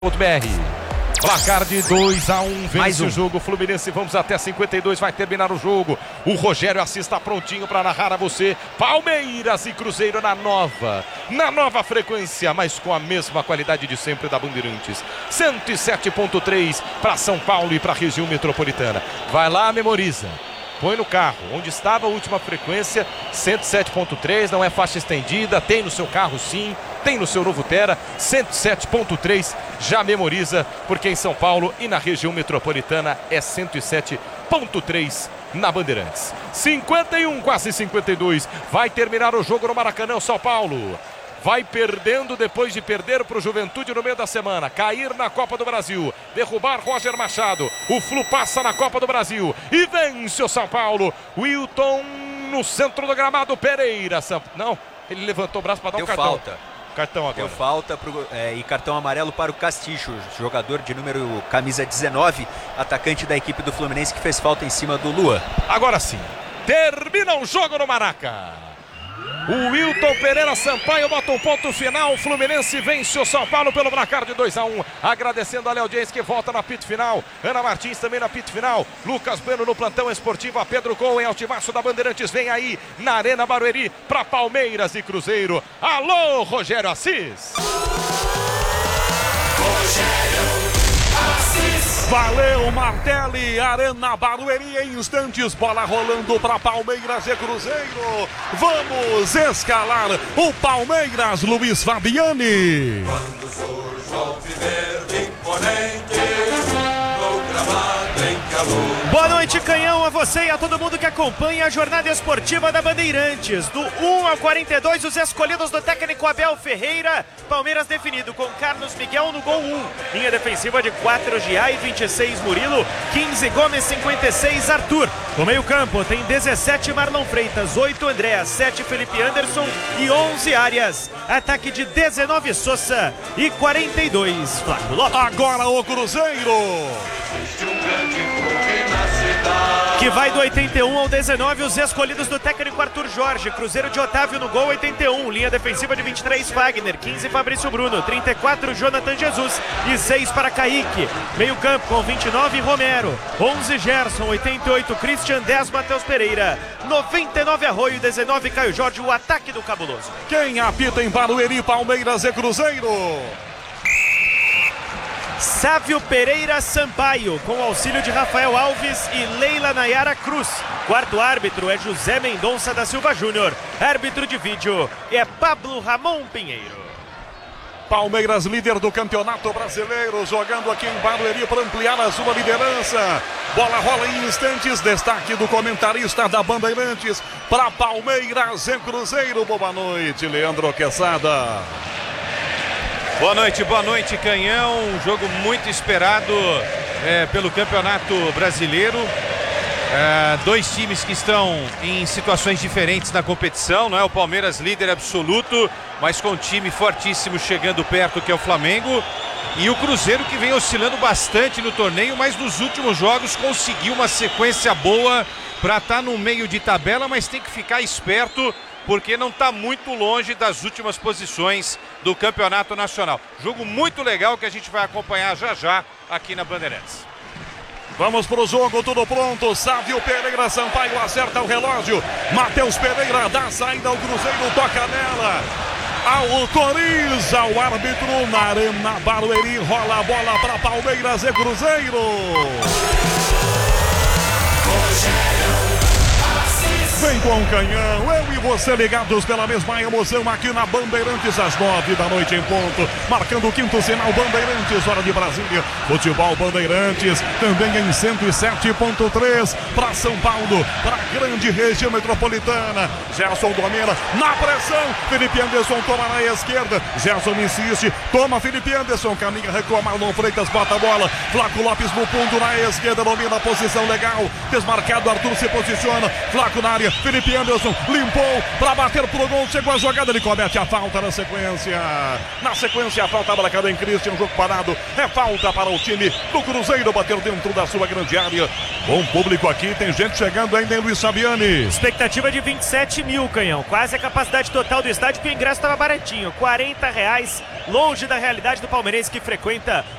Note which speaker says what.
Speaker 1: Placar de 2-1, vence o jogo Fluminense, vamos até 52, vai terminar o jogo. O Rogério Assis está prontinho para narrar a você. Palmeiras e Cruzeiro na nova frequência, mas com a mesma qualidade de sempre da Bandeirantes. 107.3 para São Paulo e para a região metropolitana. Vai lá, memoriza. Põe no carro, onde estava a última frequência, 107.3, não é faixa estendida, tem no seu carro sim, tem no seu novo Tera, 107.3, já memoriza, porque em São Paulo e na região metropolitana é 107.3 na Bandeirantes. 51, quase 52, vai terminar o jogo no Maracanã, São Paulo. Vai perdendo depois de perder para o Juventude no meio da semana. Cair na Copa do Brasil. Derrubar Roger Machado. O Flu passa na Copa do Brasil. E vence o São Paulo. Wilton no centro do gramado. Pereira. Não, ele levantou o braço para dar um cartão.
Speaker 2: Falta.
Speaker 1: Cartão agora.
Speaker 2: Deu falta e cartão amarelo para o Castilho, jogador de número camisa 19, atacante da equipe do Fluminense, que fez falta em cima do Luan.
Speaker 1: Agora sim. Termina o jogo no Maraca. O Wilton Pereira Sampaio bota um ponto final. O Fluminense vence o São Paulo pelo placar de 2-1. Agradecendo a Léo Dias que volta na pit final. Ana Martins também na pit final. Lucas Bueno no plantão esportivo. A Pedro Cohen, altivaço da Bandeirantes. Vem aí na Arena Barueri para Palmeiras e Cruzeiro. Alô, Rogério Assis.
Speaker 3: Valeu, Martelli, Arena Barueri em instantes, bola rolando para Palmeiras e Cruzeiro. Vamos escalar o Palmeiras, Luiz Fabiani.
Speaker 4: Quando surge o alviverde imponente, no gramado em calor.
Speaker 5: Boa noite, Canhão, a você e a todo mundo que acompanha a jornada esportiva da Bandeirantes. Do 1 ao 42, os escolhidos do técnico Abel Ferreira. Palmeiras definido com Carlos Miguel no gol 1. Linha defensiva de 4, Giai, 26, Murilo, 15, Gomes, 56, Arthur. No meio campo tem 17, Marlon Freitas, 8, Andréas, 7, Felipe Anderson e 11, Arias. Ataque de 19, Sousa e 42, Flávio Lopes.
Speaker 3: Agora o Cruzeiro.
Speaker 5: Que vai do 81 ao 19, os escolhidos do técnico Arthur Jorge. Cruzeiro de Otávio no gol, 81. Linha defensiva de 23, Wagner. 15, Fabrício Bruno. 34, Jonathan Jesus. E 6 para Kaique. Meio campo com 29, Romero. 11, Gerson. 88, Christian. 10, Matheus Pereira. 99, Arroio. 19, Caio Jorge. O ataque do Cabuloso.
Speaker 3: Quem apita em Barueri, Palmeiras e Cruzeiro?
Speaker 5: Sávio Pereira Sampaio, com auxílio de Rafael Alves e Leila Nayara Cruz. Quarto árbitro é José Mendonça da Silva Júnior. Árbitro de vídeo é Pablo Ramon Pinheiro.
Speaker 3: Palmeiras, líder do Campeonato Brasileiro, jogando aqui em Barueri para ampliar a sua liderança. Bola rola em instantes, destaque do comentarista da Bandeirantes para Palmeiras e Cruzeiro. Boa noite, Leandro Quesada.
Speaker 6: Boa noite, Canhão. Um jogo muito esperado pelo Campeonato Brasileiro. Dois times que estão em situações diferentes na competição, não é? O Palmeiras líder absoluto, mas com um time fortíssimo chegando perto, que é o Flamengo. E o Cruzeiro, que vem oscilando bastante no torneio, mas nos últimos jogos conseguiu uma sequência boa para estar no meio de tabela, mas tem que ficar esperto, porque não está muito longe das últimas posições do Campeonato Nacional. Jogo muito legal que a gente vai acompanhar já aqui na Bandeirantes.
Speaker 3: Vamos pro jogo, tudo pronto. Sávio Pereira Sampaio acerta o relógio. Matheus Pereira dá a saída ao Cruzeiro, toca nela. Autoriza o árbitro na Arena Barueri. Rola a bola para Palmeiras e Cruzeiro. Vem com o Canhão, eu e você ligados pela mesma emoção aqui na Bandeirantes, às 9 da noite em ponto, marcando o quinto sinal Bandeirantes, hora de Brasília, futebol Bandeirantes, também em 107.3 para São Paulo, para a grande região metropolitana. Gerson domina na pressão, Felipe Anderson toma na esquerda, Gerson insiste, toma Felipe Anderson, caminha, recua, Marlon Freitas bota a bola, Flaco Lopes no fundo na esquerda, domina a posição legal, desmarcado, Arthur se posiciona, Flaco na área, Felipe Anderson limpou para bater pro gol. Chegou a jogada, ele comete a falta na sequência. Na sequência, a falta marcada em Christian. Jogo parado. É falta para o time do Cruzeiro. Bater dentro da sua grande área. Bom público aqui. Tem gente chegando ainda em Luiz Fabiani.
Speaker 5: Expectativa de 27 mil, Canhão. Quase a capacidade total do estádio, porque o ingresso estava baratinho. R$40. Longe da realidade do palmeirense que frequenta